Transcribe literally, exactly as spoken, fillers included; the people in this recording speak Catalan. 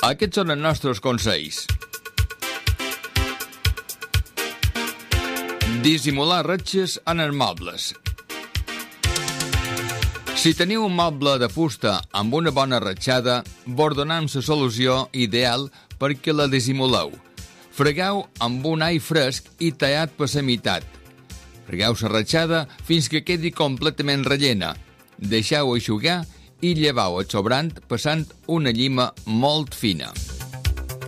Aquests són els nostres consells. Dissimular ratxes en els mobles. Si teniu un moble de fusta amb una bona ratxada, vos donem la solució ideal perquè la dissimuleu. Fregueu amb un all fresc i tallat per la meitat. Fregueu la ratxada fins que quedi completament rellena. Deixeu eixugar i lleveu el sobrant passant una llima molt fina.